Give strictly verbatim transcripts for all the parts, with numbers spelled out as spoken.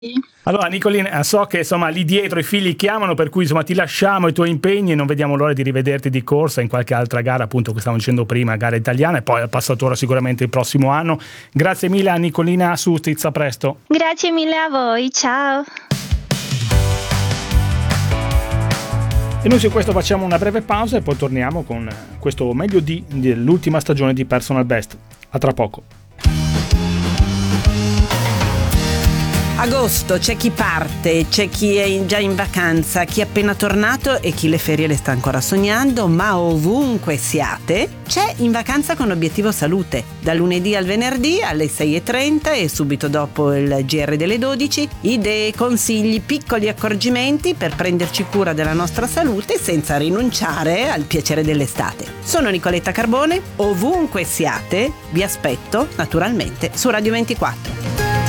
Allora Nicolina, so che insomma lì dietro i figli chiamano, per cui insomma ti lasciamo i tuoi impegni e non vediamo l'ora di rivederti di corsa in qualche altra gara, appunto, che stavamo dicendo prima, gara italiana, e poi al Passatoro sicuramente il prossimo anno. Grazie mille a Nicolina Sustitz, a presto. Grazie mille a voi, ciao. E noi su questo facciamo una breve pausa e poi torniamo con questo meglio di dell'ultima stagione di Personal Best. A tra poco. Agosto, c'è chi parte, c'è chi è già in vacanza, chi è appena tornato e chi le ferie le sta ancora sognando, ma ovunque siate, c'è In Vacanza con Obiettivo Salute. Da lunedì al venerdì alle sei e trenta e subito dopo il G R delle dodici, idee, consigli, piccoli accorgimenti per prenderci cura della nostra salute senza rinunciare al piacere dell'estate. Sono Nicoletta Carbone, ovunque siate, vi aspetto naturalmente su Radio ventiquattro.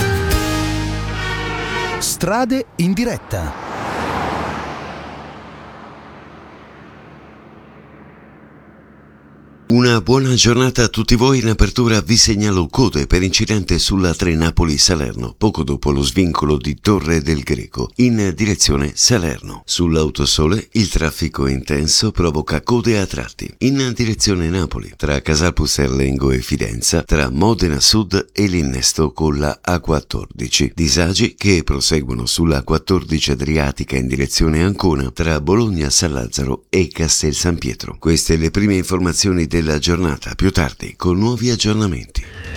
Strade in diretta. Una buona giornata a tutti voi. In apertura vi segnalo code per incidente sulla tre Napoli-Salerno, poco dopo lo svincolo di Torre del Greco, in direzione Salerno. Sull'autosole il traffico intenso provoca code a tratti, in direzione Napoli, tra Casalpusterlengo e Fidenza, tra Modena Sud e l'innesto con la A quattordici. Disagi che proseguono sulla quattordici Adriatica in direzione Ancona, tra Bologna San Lazzaro e Castel San Pietro. Queste le prime informazioni del la giornata, più tardi con nuovi aggiornamenti.